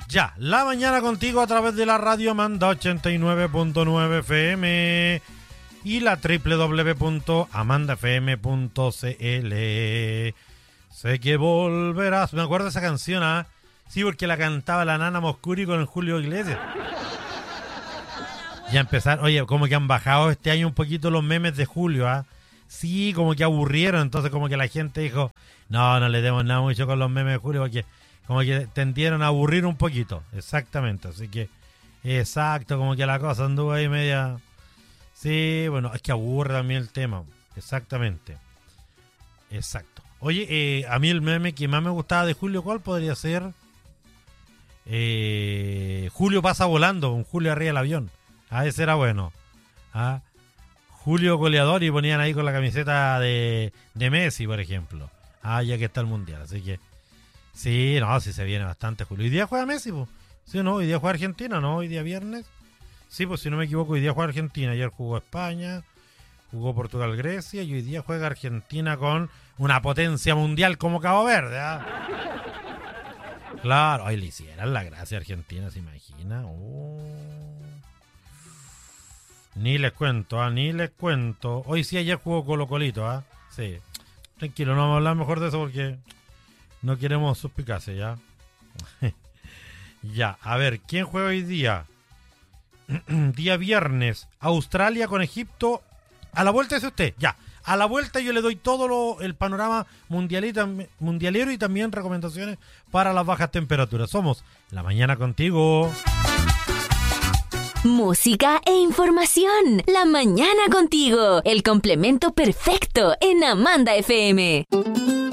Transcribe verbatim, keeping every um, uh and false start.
Ya, la mañana contigo a través de la radio Amanda ochenta y nueve punto nueve F M y la doble u doble u doble u punto amanda f m punto c l. Sé que volverás. Me acuerdo de esa canción, ¿ah? ¿eh? Sí, porque la cantaba la Nana Moscuri con el Julio Iglesias. Ya empezar, oye, como que han bajado este año un poquito los memes de Julio, ¿ah? ¿eh? Sí, como que aburrieron, entonces como que la gente dijo, no, no le demos nada mucho con los memes de Julio, porque como que tendieron a aburrir un poquito, exactamente, así que, exacto, como que la cosa anduvo ahí media, sí, bueno, es que aburre también el tema, exactamente, exacto. Oye, eh, a mí el meme que más me gustaba de Julio, ¿cuál podría ser? Eh, Julio pasa volando, un Julio arriba del avión, ah, ese era bueno, ah, Julio goleador y ponían ahí con la camiseta de, de Messi, por ejemplo, ah, ya que está el Mundial, así que, sí, no, sí se viene bastante, Julio. ¿Hoy día juega Messi, pues? ¿Sí o no? ¿Hoy día juega Argentina, no? ¿Hoy día viernes? Sí, pues si no me equivoco, hoy día juega Argentina. Ayer jugó España, jugó Portugal-Grecia y hoy día juega Argentina con una potencia mundial como Cabo Verde, ¿ah? Claro, ay, le hicieran la gracia a Argentina, ¿se imagina? Oh. Ni les cuento, ¿ah? Ni les cuento. Hoy sí, ayer jugó Colo-Colito, ¿ah? Sí. Tranquilo, no vamos a hablar mejor de eso porque... no queremos suspicacia, ¿ya? Ya, a ver, ¿quién juega hoy día? Día viernes, Australia con Egipto. A la vuelta es usted, ya. A la vuelta yo le doy todo lo, el panorama mundialita, mundialero y también recomendaciones para las bajas temperaturas. Somos La Mañana Contigo. Música e información. La Mañana Contigo. El complemento perfecto en Amanda F M.